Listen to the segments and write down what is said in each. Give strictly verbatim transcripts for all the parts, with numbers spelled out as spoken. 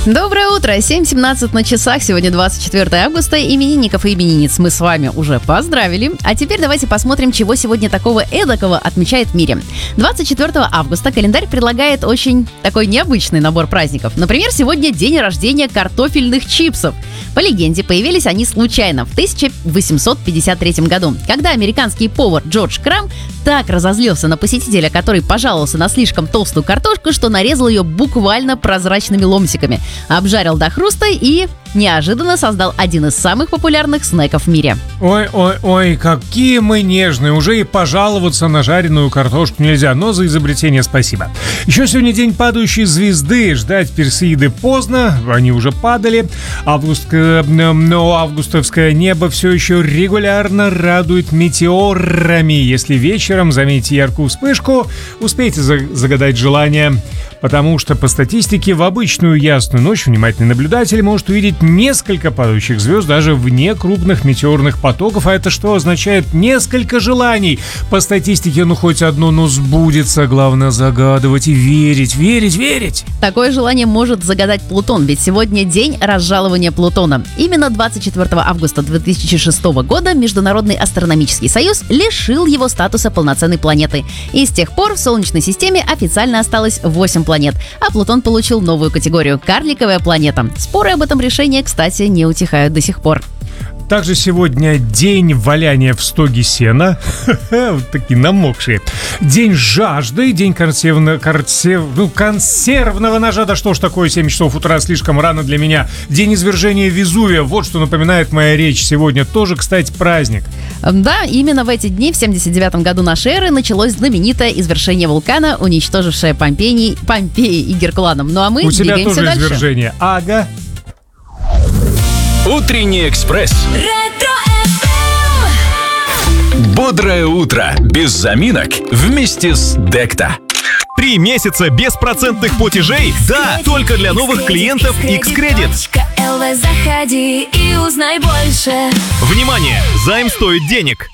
Доброе утро, семь семнадцать на часах, сегодня двадцать четвёртое августа, именинников и именинниц мы с вами уже поздравили. А теперь давайте посмотрим, чего сегодня такого эдакого отмечает в мире. двадцать четвёртого августа календарь предлагает очень такой необычный набор праздников. Например, сегодня день рождения картофельных чипсов. По легенде, появились они случайно в тысяча восемьсот пятьдесят третьем году, когда американский повар Джордж Крам так разозлился на посетителя, который пожаловался на слишком толстую картошку, что нарезал ее буквально прозрачными ломтиками, обжарил до хруста и неожиданно создал один из самых популярных снеков в мире. Ой-ой-ой, какие мы нежные, уже и пожаловаться на жареную картошку нельзя, но за изобретение спасибо. Еще сегодня день падающей звезды, ждать Персеиды поздно, они уже падали. Август, но августовское небо все еще регулярно радует метеорами. Если вечером заметите яркую вспышку, успейте загадать желание. Потому что по статистике в обычную ясную ночь внимательный наблюдатель может увидеть несколько падающих звезд даже вне крупных метеорных потоков. А это что означает? Несколько желаний. По статистике, ну хоть одно, но сбудется. Главное загадывать и верить, верить, верить. Такое желание может загадать Плутон, ведь сегодня день разжалования Плутона. Именно двадцать четвёртого августа две тысячи шестого года Международный астрономический союз лишил его статуса полноценной планеты. И с тех пор в Солнечной системе официально осталось восемь планет, а Плутон получил новую категорию – карликовая планета. Споры об этом решении, кстати, не утихают до сих пор. Также сегодня день валяния в стоге сена. Вот такие намокшие. День жажды, день консервного, консерв, ну, консервного ножа. Да что ж такое, семь часов утра слишком рано для меня. День извержения Везувия. Вот что напоминает моя речь сегодня. Тоже, кстати, праздник. Да, именно в эти дни, в семьдесят девятом году нашей эры, началось знаменитое извержение вулкана, уничтожившее Помпеи, Помпеи и Геркуланум. Ну а мы У тебя двигаемся тоже дальше. извержение. Ага. Утренний экспресс. Бодрое утро, без заминок, вместе с Декта. Три месяца беспроцентных платежей? Да, только для новых клиентов X-Credit. Заходи и узнай больше. Внимание! Займ стоит денег.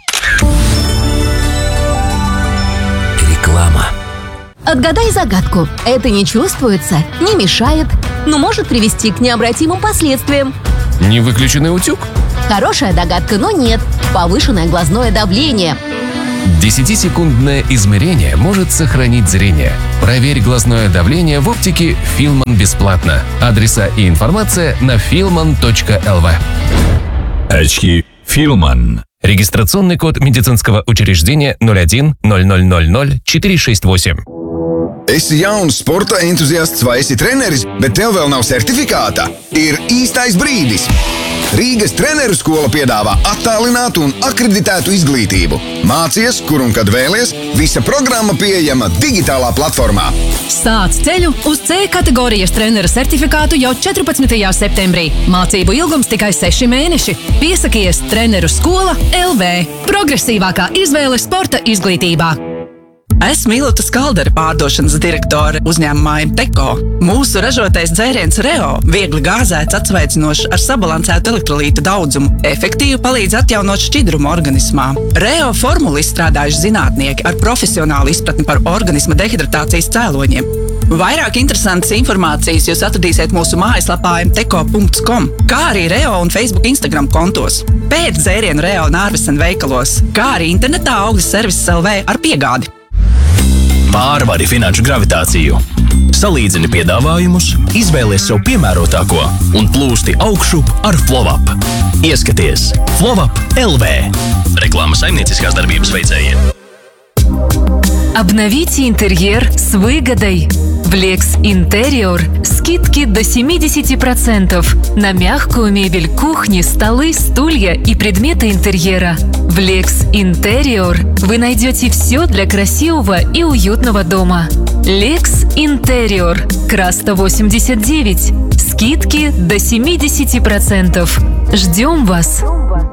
Реклама. Отгадай загадку. Это не чувствуется, не мешает, но может привести к необратимым последствиям. Не выключенный утюг? Хорошая догадка, но нет. Повышенное глазное давление. Десятисекундное измерение может сохранить зрение. Проверь глазное давление в оптике Филман бесплатно. Адреса и информация на филман точка эл ви. Очки Филман. Регистрационный код медицинского учреждения ноль один ноль ноль ноль ноль четыре шесть восемь. Esi jauns sporta entuziasts vai esi treneris, bet tev vēl nav certifikāta? Ir īstais brīdis! Rīgas treneru skola piedāvā attālinātu un akreditētu izglītību. Mācies, kur un kad vēlies, visa programma pieejama digitālā platformā. Sāc ceļu uz C kategorijas trenera certifikātu jau četrpadsmitajā septembrī. Mācību ilgums tikai seši mēneši. Piesakies Treneru skola L V. Progresīvākā izvēle sporta izglītībā. Esmu Ilota Skaldera, pārdošanas direktore uzņēmumā Teko. Mūsu ražotais dzēriens Reo viegli gāzēts, atsveicinošs ar sabalansētu elektrolītu daudzumu, efektīvi palīdz atjaunot šķidrumu organismā. Reo formulu izstrādājuši zinātnieki ar profesionālu izpratni par organisma dehidratācijas cēloņiem. Vairāk interesantas informācijas jūs atradīsiet mūsu mājaslapā em teko punkts com, kā arī Reo un Facebook Instagram kontos. Pēc dzērienu Reo Nārvesen veikalos, kā arī internetā Augļas Services L V ar piegādi. Pārvari finanšu gravitāciju. Salīdzini piedāvājumus, izvēlies sev piemērotāko un plūsti augšup ar Flowup. Ieskaties Flowup L V. Реклама saimnieciskās darbības veicējiem. Обновите интерьер с выгодой. В Lex Interior скидки до семьдесят процентов на мягкую мебель кухни, столы, стулья и предметы интерьера. В Lex Interior вы найдете все для красивого и уютного дома. Lex Interior, Краста восемьдесят девять. Скидки до семьдесят процентов. Ждем вас!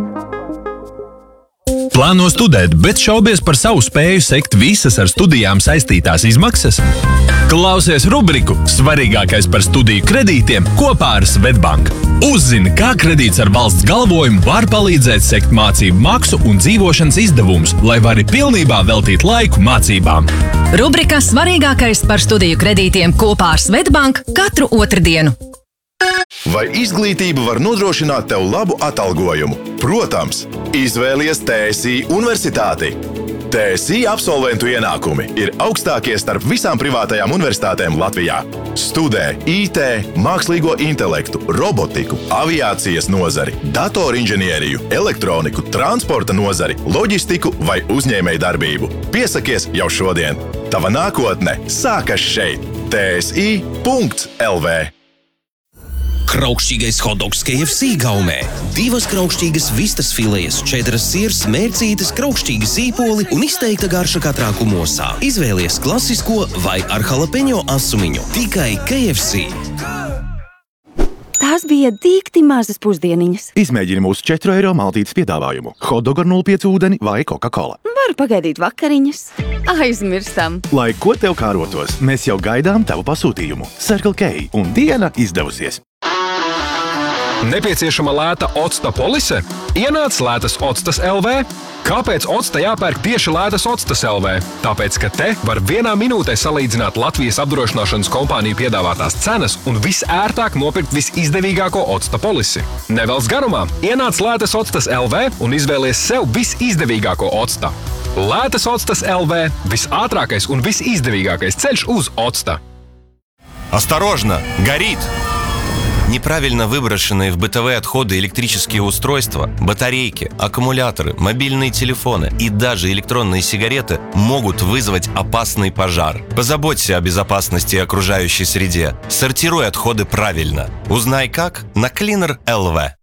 Plāno studēt, bet šaubies par savu spēju sekt visas ar studijām saistītās izmaksas? Klausies rubriku Svarīgākais par studiju kredītiem kopā ar Svetbank. Uzzini, kā kredīts ar valsts galvojumu var palīdzēt sekt mācību maksu un dzīvošanas izdevumus, lai vari pilnībā veltīt laiku mācībām. Rubrika Svarīgākais par studiju kredītiem kopā ar Svetbank katru otrdienu. Vai izglītība var nodrošināt tev labu atalgojumu? Protams, izvēlies T S I universitāti. T S I absolventu ienākumi ir augstākie starp visām privātajām universitātēm Latvijā. Studē I T, mākslīgo intelektu, robotiku, aviācijas nozari, datorinženieriju, elektroniku, transporta nozari, loģistiku vai uzņēmējdarbību. Piesakies jau šodien! Tava nākotne sākas šeit! T S I punkts L V Kraukšķīgais hotdogs K F C gaumē. Divas kraukšķīgas vistas filejas, četras sirs, mērcītes, kraukšķīgi sīpoli un izteikta garša katrā kumosā. Izvēlies klasisko vai ar jalapeņo asumiņu. Tikai K F C. Tās bija dīkti mazas pusdieniņas. Izmēģini mūsu četru eiro maltītes piedāvājumu. Hotdog ar nulle pieci ūdeni vai Coca-Cola. Varu pagaidīt vakariņas. Aizmirstam. Lai ko tev kārotos, mēs jau gaidām tavu pasūtījumu. Circle K un diena izdevusies. Nepieciešama lēta octa polise? Ienāc lētas octas L V. Kāpēc octa jāpērk tieši lētas octas L V? Tāpēc, ka te var vienā minūtē salīdzināt Latvijas apdrošināšanas kompāniju piedāvātās cenas un visērtāk nopirkt visizdevīgāko octa polisi. Nevelc garumā, ienāc lētas octas L V un izvēlies sev visizdevīgāko octa. Lētas octas L V – visātrākais un visizdevīgākais ceļš uz octa. Осторожно! Горит! Неправильно выброшенные в бытовые отходы электрические устройства, батарейки, аккумуляторы, мобильные телефоны и даже электронные сигареты могут вызвать опасный пожар. Позаботься о безопасности окружающей среде. Сортируй отходы правильно. Узнай как на Cleaner точка L V.